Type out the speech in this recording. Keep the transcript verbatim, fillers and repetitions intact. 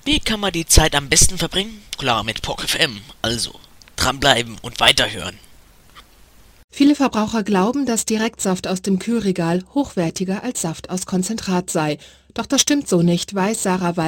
Wie kann man die Zeit am besten verbringen? Klar, mit P O K F M. Also, dranbleiben und weiterhören. Viele Verbraucher glauben, dass Direktsaft aus dem Kühlregal hochwertiger als Saft aus Konzentrat sei. Doch das stimmt so nicht, weiß Sarah